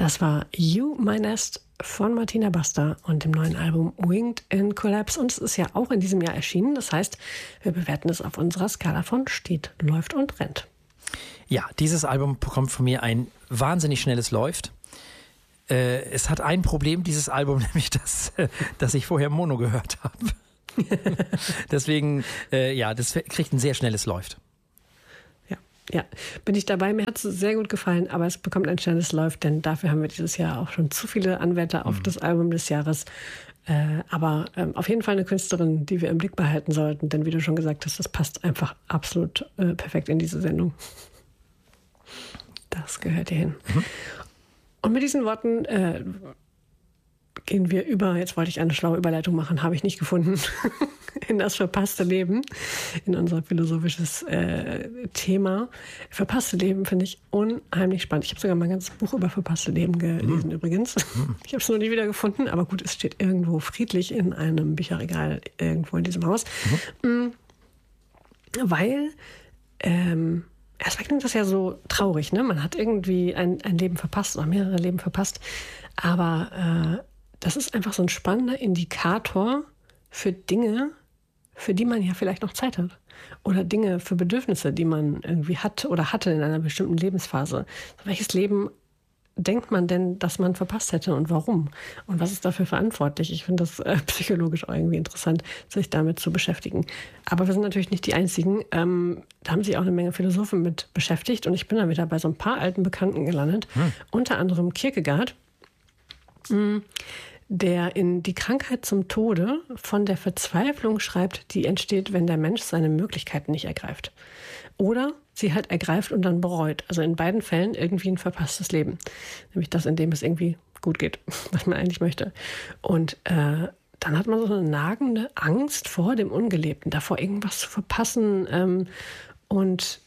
Das war You, My Nest von Martina Basta und dem neuen Album Winged in Collapse. Und es ist ja auch in diesem Jahr erschienen. Das heißt, wir bewerten es auf unserer Skala von steht, läuft und rennt. Ja, dieses Album bekommt von mir ein wahnsinnig schnelles Läuft. Es hat ein Problem, dieses Album, nämlich dass ich vorher Mono gehört habe. Deswegen, das kriegt ein sehr schnelles Läuft. Ja, bin ich dabei. Mir hat es sehr gut gefallen, aber es bekommt ein schnelles Läuft, denn dafür haben wir dieses Jahr auch schon zu viele Anwärter auf das Album des Jahres. Aber auf jeden Fall eine Künstlerin, die wir im Blick behalten sollten, denn wie du schon gesagt hast, das passt einfach absolut perfekt in diese Sendung. Das gehört hier hin. Und mit diesen Worten gehen wir über, jetzt wollte ich eine schlaue Überleitung machen, habe ich nicht gefunden, in das verpasste Leben, in unser philosophisches Thema. Verpasste Leben finde ich unheimlich spannend. Ich habe sogar mal ein ganzes Buch über verpasste Leben gelesen übrigens. Ich habe es noch nie wieder gefunden, aber gut, es steht irgendwo friedlich in einem Bücherregal irgendwo in diesem Haus. Weil erstmal klingt das ja so traurig, ne? Man hat irgendwie ein Leben verpasst oder mehrere Leben verpasst, aber das ist einfach so ein spannender Indikator für Dinge, für die man ja vielleicht noch Zeit hat. Oder Dinge für Bedürfnisse, die man irgendwie hat oder hatte in einer bestimmten Lebensphase. Welches Leben denkt man denn, dass man verpasst hätte und warum? Und was ist dafür verantwortlich? Ich finde das psychologisch auch irgendwie interessant, sich damit zu beschäftigen. Aber wir sind natürlich nicht die Einzigen. Da haben sich auch eine Menge Philosophen mit beschäftigt. Und ich bin da wieder bei so ein paar alten Bekannten gelandet. Unter anderem Kierkegaard, der in Die Krankheit zum Tode von der Verzweiflung schreibt, die entsteht, wenn der Mensch seine Möglichkeiten nicht ergreift. Oder sie halt ergreift und dann bereut. Also in beiden Fällen irgendwie ein verpasstes Leben. Nämlich das, in dem es irgendwie gut geht, was man eigentlich möchte. Und dann hat man so eine nagende Angst vor dem Ungelebten, davor irgendwas zu verpassen. Und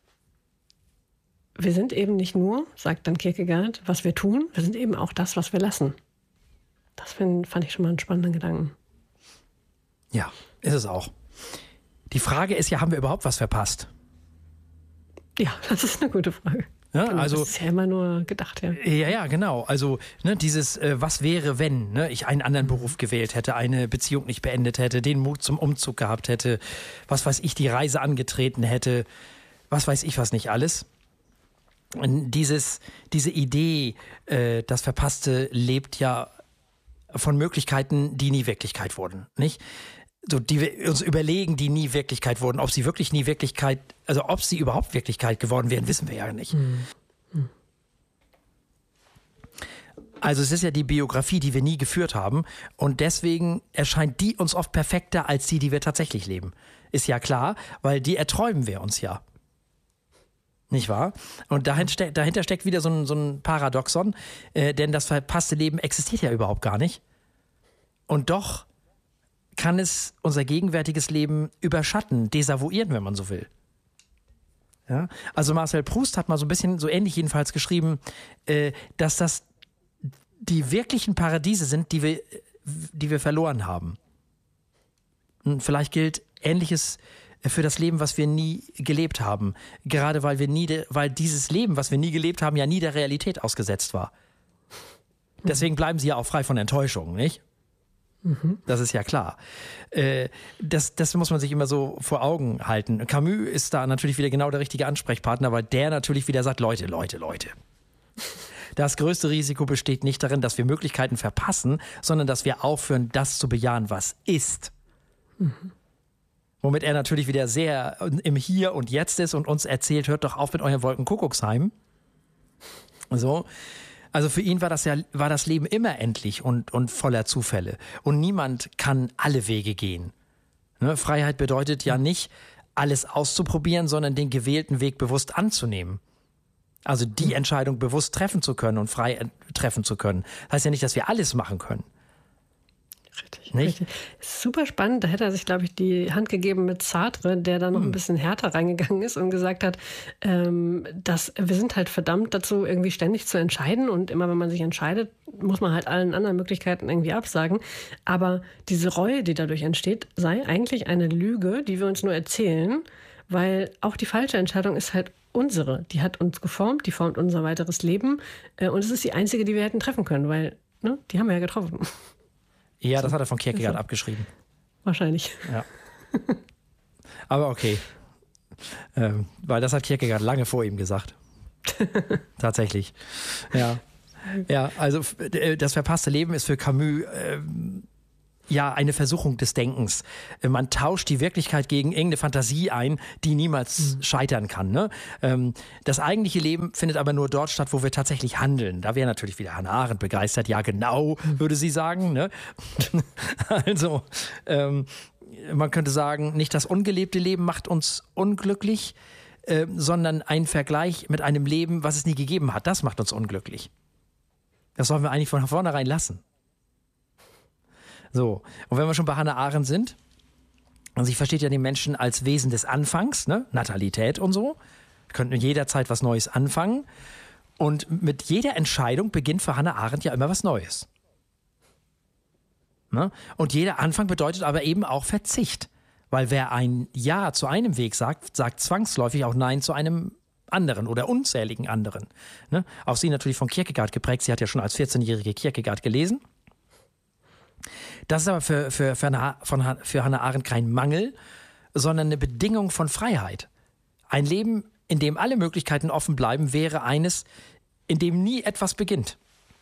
wir sind eben nicht nur, sagt dann Kierkegaard, was wir tun, wir sind eben auch das, was wir lassen. Das fand ich schon mal einen spannenden Gedanken. Ja, ist es auch. Die Frage ist ja, haben wir überhaupt was verpasst? Ja, das ist eine gute Frage. Ja, genau, also, das ist ja immer nur gedacht, ja. Ja, genau. Also dieses, was wäre, wenn ich einen anderen Beruf gewählt hätte, eine Beziehung nicht beendet hätte, den Mut zum Umzug gehabt hätte, was weiß ich, die Reise angetreten hätte, was weiß ich was nicht alles. Diese Idee, das Verpasste lebt ja von Möglichkeiten, die nie Wirklichkeit wurden, nicht? So, die wir uns überlegen, die nie Wirklichkeit wurden. Ob sie wirklich nie Wirklichkeit, also ob sie überhaupt Wirklichkeit geworden wären, wissen wir ja nicht. Also es ist ja die Biografie, die wir nie geführt haben und deswegen erscheint die uns oft perfekter als die wir tatsächlich leben. Ist ja klar, weil die erträumen wir uns ja. Nicht wahr? Und dahinter steckt wieder so ein Paradoxon, denn das verpasste Leben existiert ja überhaupt gar nicht. Und doch kann es unser gegenwärtiges Leben überschatten, desavouieren, wenn man so will. Ja? Also Marcel Proust hat mal so ein bisschen, so ähnlich jedenfalls geschrieben, dass das die wirklichen Paradiese sind, die wir verloren haben. Und vielleicht gilt Ähnliches für das Leben, was wir nie gelebt haben. Gerade weil dieses Leben, was wir nie gelebt haben, ja nie der Realität ausgesetzt war. Deswegen bleiben sie ja auch frei von Enttäuschungen, nicht? Das ist ja klar. Das muss man sich immer so vor Augen halten. Camus ist da natürlich wieder genau der richtige Ansprechpartner, weil der natürlich wieder sagt, Leute. Das größte Risiko besteht nicht darin, dass wir Möglichkeiten verpassen, sondern dass wir aufhören, das zu bejahen, was ist. Womit er natürlich wieder sehr im Hier und Jetzt ist und uns erzählt, hört doch auf mit euren Wolkenkuckucksheim. So. Also für ihn war das Leben immer endlich und voller Zufälle. Und niemand kann alle Wege gehen. Ne? Freiheit bedeutet ja nicht, alles auszuprobieren, sondern den gewählten Weg bewusst anzunehmen. Also die Entscheidung bewusst treffen zu können und frei treffen zu können. Das heißt ja nicht, dass wir alles machen können. Richtig. Super spannend. Da hätte er sich, glaube ich, die Hand gegeben mit Sartre, der da noch ein bisschen härter reingegangen ist und gesagt hat, dass wir sind halt verdammt dazu, irgendwie ständig zu entscheiden. Und immer, wenn man sich entscheidet, muss man halt allen anderen Möglichkeiten irgendwie absagen. Aber diese Reue, die dadurch entsteht, sei eigentlich eine Lüge, die wir uns nur erzählen, weil auch die falsche Entscheidung ist halt unsere. Die hat uns geformt, die formt unser weiteres Leben und es ist die einzige, die wir hätten treffen können, weil die haben wir ja getroffen. Ja, das hat er von Kierkegaard abgeschrieben. Wahrscheinlich. Ja. Aber okay. Weil das hat Kierkegaard lange vor ihm gesagt. Tatsächlich. Ja. Ja, also das verpasste Leben ist für Camus eine Versuchung des Denkens. Man tauscht die Wirklichkeit gegen irgendeine Fantasie ein, die niemals scheitern kann. Ne? Das eigentliche Leben findet aber nur dort statt, wo wir tatsächlich handeln. Da wäre natürlich wieder Hannah Arendt begeistert. Ja, genau, würde sie sagen. Ne? Also, man könnte sagen, nicht das ungelebte Leben macht uns unglücklich, sondern ein Vergleich mit einem Leben, was es nie gegeben hat. Das macht uns unglücklich. Das sollen wir eigentlich von vornherein lassen. So, und wenn wir schon bei Hannah Arendt sind, also sie versteht ja den Menschen als Wesen des Anfangs, ne? Natalität und so, wir könnten jederzeit was Neues anfangen und mit jeder Entscheidung beginnt für Hannah Arendt ja immer was Neues. Ne? Und jeder Anfang bedeutet aber eben auch Verzicht, weil wer ein Ja zu einem Weg sagt, sagt zwangsläufig auch Nein zu einem anderen oder unzähligen anderen. Ne? Auch sie natürlich von Kierkegaard geprägt, sie hat ja schon als 14-jährige Kierkegaard gelesen. Das ist aber für Hannah Arendt kein Mangel, sondern eine Bedingung von Freiheit. Ein Leben, in dem alle Möglichkeiten offen bleiben, wäre eines, in dem nie etwas beginnt.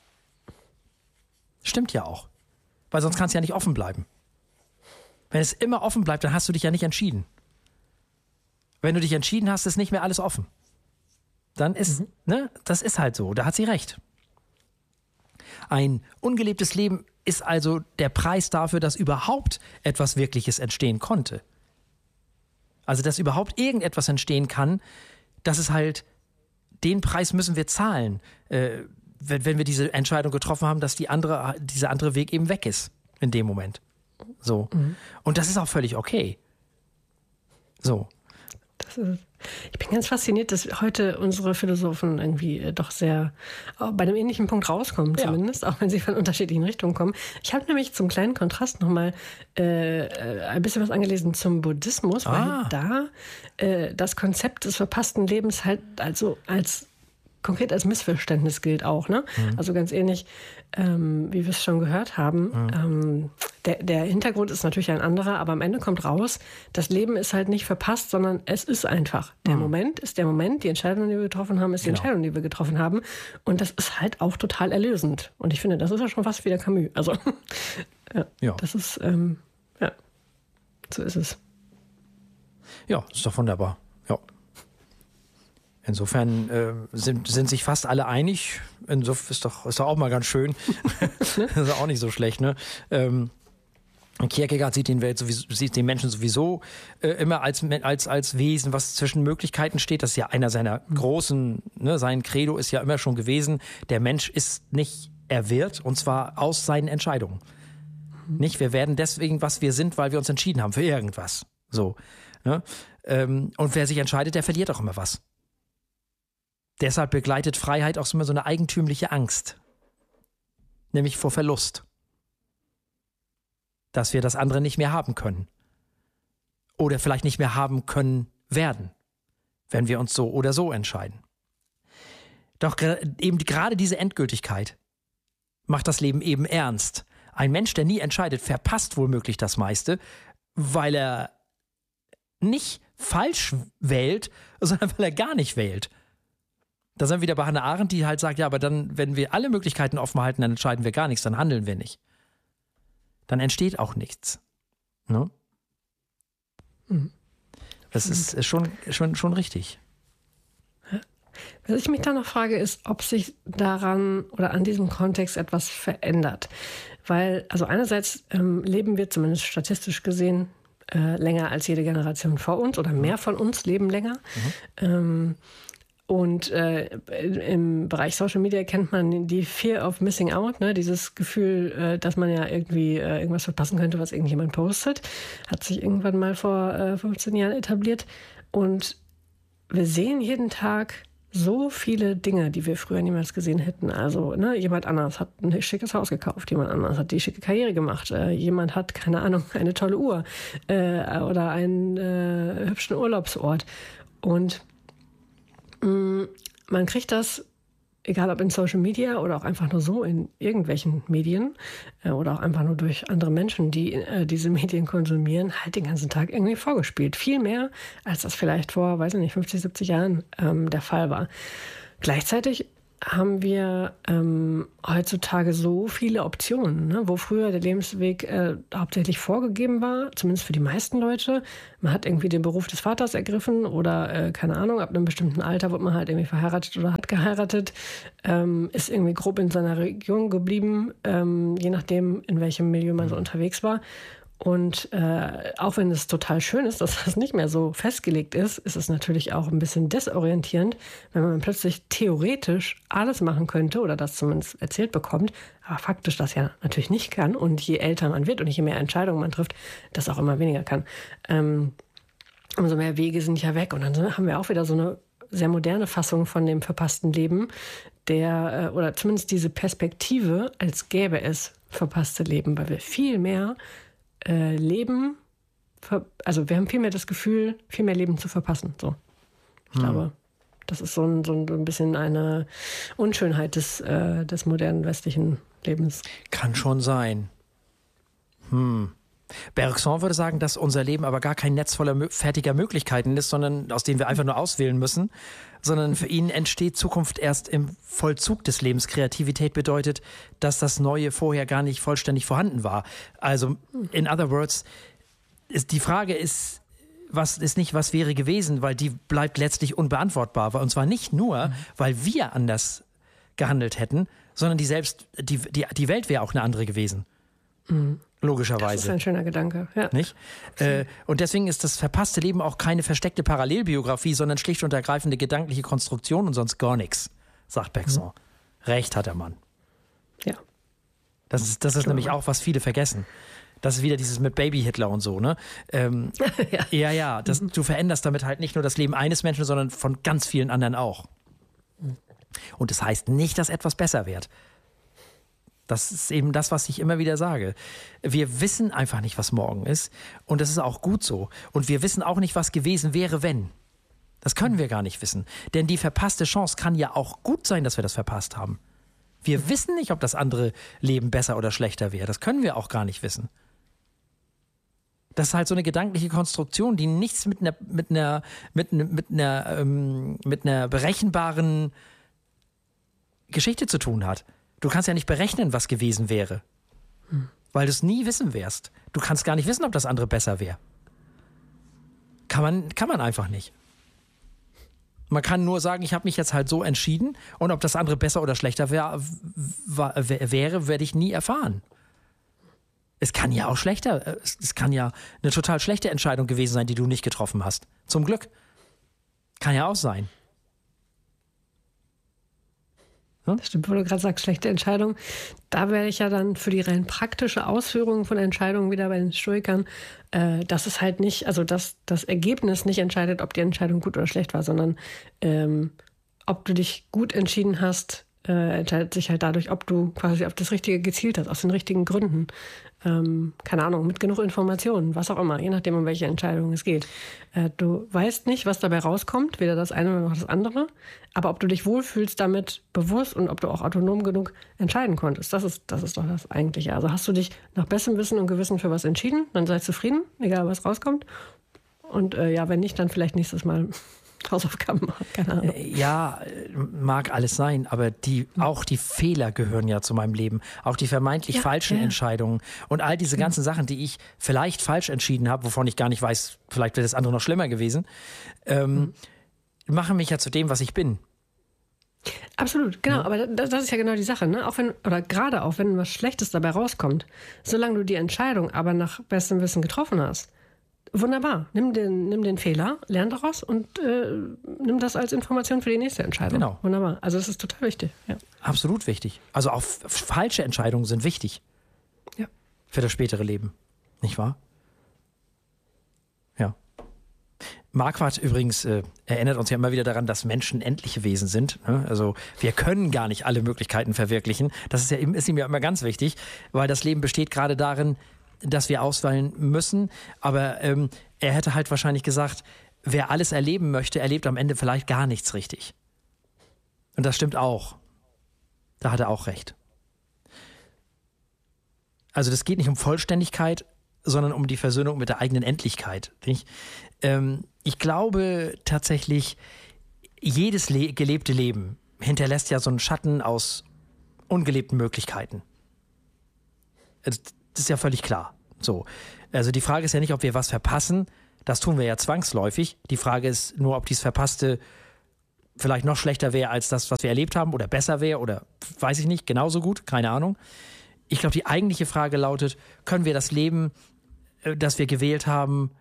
Stimmt ja auch. Weil sonst kann es ja nicht offen bleiben. Wenn es immer offen bleibt, dann hast du dich ja nicht entschieden. Wenn du dich entschieden hast, ist nicht mehr alles offen. Dann ist, das ist halt so. Da hat sie recht. Ein ungelebtes Leben ist also der Preis dafür, dass überhaupt etwas Wirkliches entstehen konnte. Also, dass überhaupt irgendetwas entstehen kann, das ist halt, den Preis müssen wir zahlen, wenn wir diese Entscheidung getroffen haben, dass dieser andere Weg eben weg ist in dem Moment. So. Und das ist auch völlig okay. So. Ich bin ganz fasziniert, dass heute unsere Philosophen irgendwie doch sehr bei einem ähnlichen Punkt rauskommen, zumindest, auch wenn sie von unterschiedlichen Richtungen kommen. Ich habe nämlich zum kleinen Kontrast nochmal ein bisschen was angelesen zum Buddhismus, weil da das Konzept des verpassten Lebens halt also konkret als Missverständnis gilt auch. Ne? Also ganz ähnlich, wie wir es schon gehört haben. Der Hintergrund ist natürlich ein anderer, aber am Ende kommt raus, das Leben ist halt nicht verpasst, sondern es ist einfach. Der Moment ist der Moment, die Entscheidung, die wir getroffen haben, ist die Entscheidung, die wir getroffen haben. Und das ist halt auch total erlösend. Und ich finde, das ist ja schon fast wie der Camus. Also, das ist, so ist es. Ja, ist doch wunderbar. Ja. Insofern sind sich fast alle einig. Insofern ist doch auch mal ganz schön. Das ist auch nicht so schlecht, ne? Kierkegaard sieht den Menschen sowieso immer als Wesen, was zwischen Möglichkeiten steht. Das ist ja einer seiner großen, sein Credo ist ja immer schon gewesen, der Mensch ist nicht, er wird, und zwar aus seinen Entscheidungen. Nicht, wir werden deswegen, was wir sind, weil wir uns entschieden haben für irgendwas. So. Ne? Und wer sich entscheidet, der verliert auch immer was. Deshalb begleitet Freiheit auch immer so eine eigentümliche Angst. Nämlich vor Verlust. Dass wir das andere nicht mehr haben können. Oder vielleicht nicht mehr haben können werden, wenn wir uns so oder so entscheiden. Doch eben gerade diese Endgültigkeit macht das Leben eben ernst. Ein Mensch, der nie entscheidet, verpasst womöglich das meiste, weil er nicht falsch wählt, sondern weil er gar nicht wählt. Da sind wir wieder bei Hannah Arendt, die halt sagt, ja, aber dann, wenn wir alle Möglichkeiten offen halten, dann entscheiden wir gar nichts, dann handeln wir nicht. Dann entsteht auch nichts. Ne? Das ist schon richtig. Was ich mich da noch frage, ist, ob sich daran oder an diesem Kontext etwas verändert. Weil, also einerseits leben wir zumindest statistisch gesehen länger als jede Generation vor uns oder mehr von uns leben länger. Und im Bereich Social Media kennt man die Fear of Missing Out, ne? Dieses Gefühl, dass man ja irgendwie irgendwas verpassen könnte, was irgendjemand postet. Hat sich irgendwann mal vor 15 Jahren etabliert. Und wir sehen jeden Tag so viele Dinge, die wir früher niemals gesehen hätten. Also jemand anderes hat ein schickes Haus gekauft, jemand anderes hat die schicke Karriere gemacht, jemand hat, keine Ahnung, eine tolle Uhr oder einen hübschen Urlaubsort. Und man kriegt das, egal ob in Social Media oder auch einfach nur so in irgendwelchen Medien oder auch einfach nur durch andere Menschen, die diese Medien konsumieren, halt den ganzen Tag irgendwie vorgespielt. Viel mehr, als das vielleicht vor, 50, 70 Jahren der Fall war. Gleichzeitig haben wir heutzutage so viele Optionen, wo früher der Lebensweg hauptsächlich vorgegeben war, zumindest für die meisten Leute. Man hat irgendwie den Beruf des Vaters ergriffen oder, keine Ahnung, ab einem bestimmten Alter wird man halt irgendwie verheiratet oder hat geheiratet, ist irgendwie grob in seiner Region geblieben, je nachdem, in welchem Milieu man so unterwegs war. Und auch wenn es total schön ist, dass das nicht mehr so festgelegt ist, ist es natürlich auch ein bisschen desorientierend, wenn man plötzlich theoretisch alles machen könnte oder das zumindest erzählt bekommt, aber faktisch das ja natürlich nicht kann. Und je älter man wird und je mehr Entscheidungen man trifft, das auch immer weniger kann. Umso mehr Wege sind ja weg. Und dann haben wir auch wieder so eine sehr moderne Fassung von dem verpassten Leben, oder zumindest diese Perspektive, als gäbe es verpasste Leben, weil wir viel mehr Leben, also wir haben viel mehr das Gefühl, viel mehr Leben zu verpassen. So. Ich glaube, das ist so ein bisschen eine Unschönheit des modernen westlichen Lebens. Kann schon sein. Bergson würde sagen, dass unser Leben aber gar kein Netz voller fertiger Möglichkeiten ist, sondern aus denen wir einfach nur auswählen müssen, sondern für ihn entsteht Zukunft erst im Vollzug des Lebens. Kreativität bedeutet, dass das Neue vorher gar nicht vollständig vorhanden war. Also, in other words, die Frage ist, was wäre gewesen, weil die bleibt letztlich unbeantwortbar. Und zwar nicht nur, weil wir anders gehandelt hätten, sondern die Welt wäre auch eine andere gewesen. Logischerweise. Das ist ein schöner Gedanke. Ja. Nicht? Und deswegen ist das verpasste Leben auch keine versteckte Parallelbiografie, sondern schlicht und ergreifende gedankliche Konstruktion und sonst gar nichts, sagt Bergson. Recht hat der Mann. Ja. Das ist nämlich auch, was viele vergessen. Das ist wieder dieses mit Baby-Hitler und so, ne? Du veränderst damit halt nicht nur das Leben eines Menschen, sondern von ganz vielen anderen auch. Und das heißt nicht, dass etwas besser wird. Das ist eben das, was ich immer wieder sage. Wir wissen einfach nicht, was morgen ist. Und das ist auch gut so. Und wir wissen auch nicht, was gewesen wäre, wenn. Das können wir gar nicht wissen. Denn die verpasste Chance kann ja auch gut sein, dass wir das verpasst haben. Wir wissen nicht, ob das andere Leben besser oder schlechter wäre. Das können wir auch gar nicht wissen. Das ist halt so eine gedankliche Konstruktion, die nichts mit einer berechenbaren Geschichte zu tun hat. Du kannst ja nicht berechnen, was gewesen wäre, weil du es nie wissen wirst. Du kannst gar nicht wissen, ob das andere besser wäre. Kann man einfach nicht. Man kann nur sagen, ich habe mich jetzt halt so entschieden und ob das andere besser oder schlechter wäre, werde ich nie erfahren. Es kann ja auch es kann ja eine total schlechte Entscheidung gewesen sein, die du nicht getroffen hast. Zum Glück. Kann ja auch sein. Das stimmt, wo du gerade sagst, schlechte Entscheidung. Da wäre ich ja dann für die rein praktische Ausführung von Entscheidungen wieder bei den Stoikern, dass es halt nicht, also dass das Ergebnis nicht entscheidet, ob die Entscheidung gut oder schlecht war, sondern ob du dich gut entschieden hast, entscheidet sich halt dadurch, ob du quasi auf das Richtige gezielt hast, aus den richtigen Gründen. Keine Ahnung, mit genug Informationen, was auch immer, je nachdem, um welche Entscheidung es geht. Du weißt nicht, was dabei rauskommt, weder das eine noch das andere, aber ob du dich wohlfühlst damit bewusst und ob du auch autonom genug entscheiden konntest, das ist doch das Eigentliche. Also hast du dich nach bestem Wissen und Gewissen für was entschieden, dann sei zufrieden, egal was rauskommt. Und wenn nicht, dann vielleicht nächstes Mal Hausaufgaben machen, keine Ahnung. Ja, mag alles sein, aber auch die Fehler gehören ja zu meinem Leben. Auch die vermeintlich falschen Entscheidungen und all diese ganzen Sachen, die ich vielleicht falsch entschieden habe, wovon ich gar nicht weiß, vielleicht wäre das andere noch schlimmer gewesen, machen mich ja zu dem, was ich bin. Absolut, genau. Aber das ist ja genau die Sache, ne? Gerade auch wenn was Schlechtes dabei rauskommt, solange du die Entscheidung aber nach bestem Wissen getroffen hast, wunderbar. Nimm den Fehler, lern daraus und nimm das als Information für die nächste Entscheidung. Genau. Wunderbar. Also das ist total wichtig. Ja. Absolut wichtig. Also auch falsche Entscheidungen sind wichtig. Ja. Für das spätere Leben. Nicht wahr? Ja. Marquardt übrigens erinnert uns ja immer wieder daran, dass Menschen endliche Wesen sind. Ne? Also wir können gar nicht alle Möglichkeiten verwirklichen. Das ist ihm ja immer ganz wichtig, weil das Leben besteht gerade darin, dass wir auswählen müssen. Aber er hätte halt wahrscheinlich gesagt, wer alles erleben möchte, erlebt am Ende vielleicht gar nichts richtig. Und das stimmt auch. Da hat er auch recht. Also das geht nicht um Vollständigkeit, sondern um die Versöhnung mit der eigenen Endlichkeit. Nicht? Ich glaube tatsächlich, jedes gelebte Leben hinterlässt ja so einen Schatten aus ungelebten Möglichkeiten. Das ist ja völlig klar. So. Also die Frage ist ja nicht, ob wir was verpassen. Das tun wir ja zwangsläufig. Die Frage ist nur, ob dies Verpasste vielleicht noch schlechter wäre als das, was wir erlebt haben oder besser wäre oder weiß ich nicht, genauso gut, keine Ahnung. Ich glaube, die eigentliche Frage lautet, können wir das Leben, das wir gewählt haben,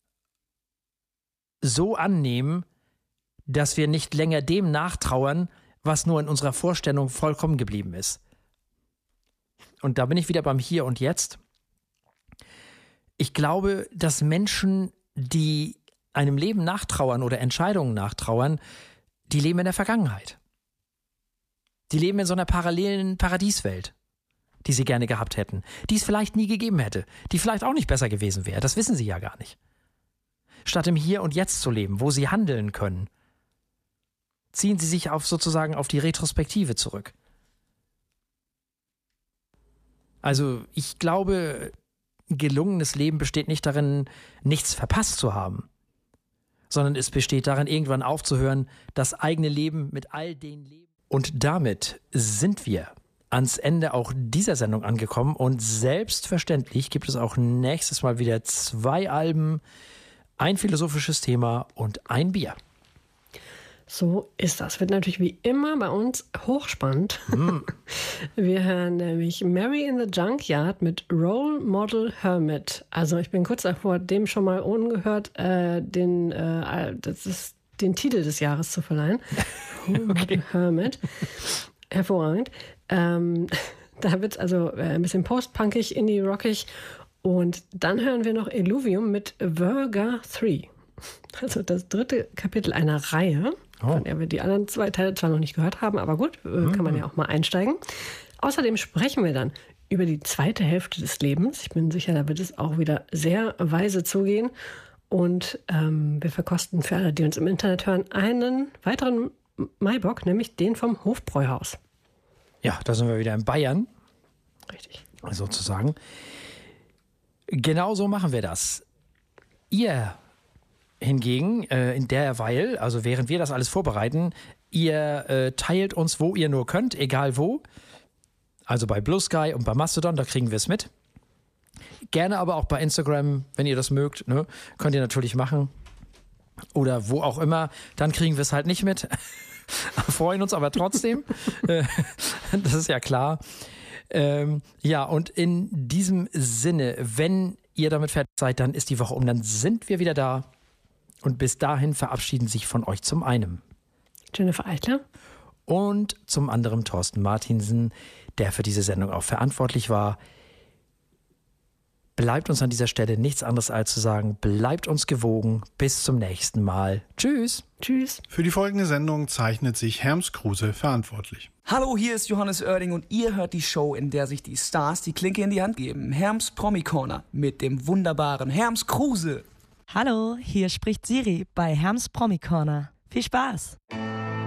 so annehmen, dass wir nicht länger dem nachtrauern, was nur in unserer Vorstellung vollkommen geblieben ist. Und da bin ich wieder beim Hier und Jetzt. Ich glaube, dass Menschen, die einem Leben nachtrauern oder Entscheidungen nachtrauern, die leben in der Vergangenheit. Die leben in so einer parallelen Paradieswelt, die sie gerne gehabt hätten, die es vielleicht nie gegeben hätte, die vielleicht auch nicht besser gewesen wäre. Das wissen sie ja gar nicht. Statt im Hier und Jetzt zu leben, wo sie handeln können, ziehen sie sich sozusagen auf die Retrospektive zurück. Also ich glaube, gelungenes Leben besteht nicht darin, nichts verpasst zu haben, sondern es besteht darin, irgendwann aufzuhören, das eigene Leben mit all den Leben. Und damit sind wir ans Ende auch dieser Sendung angekommen und selbstverständlich gibt es auch nächstes Mal wieder 2 Alben, ein philosophisches Thema und ein Bier. So ist das. Wird natürlich wie immer bei uns hochspannend. Wir hören nämlich Mary in the Junkyard mit Role Model Hermit. Also ich bin kurz davor, dem schon mal ungehört den Titel des Jahres zu verleihen. Okay. Hermit. Hervorragend. Da wird es also ein bisschen postpunkig, indie-rockig. Und dann hören wir noch Illuvium mit Virga 3. Also das 3. Kapitel einer Reihe, von der wir die anderen 2 Teile zwar noch nicht gehört haben, aber gut, kann man ja auch mal einsteigen. Außerdem sprechen wir dann über die zweite Hälfte des Lebens. Ich bin sicher, da wird es auch wieder sehr weise zugehen. Und wir verkosten für alle, die uns im Internet hören, einen weiteren Maibock, nämlich den vom Hofbräuhaus. Ja, da sind wir wieder in Bayern. Richtig. Sozusagen. Genau so machen wir das. Ihr hingegen, in derweil, also während wir das alles vorbereiten, ihr teilt uns, wo ihr nur könnt, egal wo. Also bei Blue Sky und bei Mastodon, da kriegen wir es mit. Gerne aber auch bei Instagram, wenn ihr das mögt, ne? Könnt ihr natürlich machen. Oder wo auch immer, dann kriegen wir es halt nicht mit. Freuen uns aber trotzdem. Das ist ja klar. Ja, und in diesem Sinne, wenn ihr damit fertig seid, dann ist die Woche um, dann sind wir wieder da. Und bis dahin verabschieden sich von euch zum einen Jennifer Eitler und zum anderen Thorsten Martinsen, der für diese Sendung auch verantwortlich war. Bleibt uns an dieser Stelle nichts anderes als zu sagen, bleibt uns gewogen. Bis zum nächsten Mal. Tschüss. Tschüss. Für die folgende Sendung zeichnet sich Herms Kruse verantwortlich. Hallo, hier ist Johannes Oerding und ihr hört die Show, in der sich die Stars die Klinke in die Hand geben. Herms Promi Corner mit dem wunderbaren Herms Kruse. Hallo, hier spricht Siri bei Herms Promi Corner. Viel Spaß!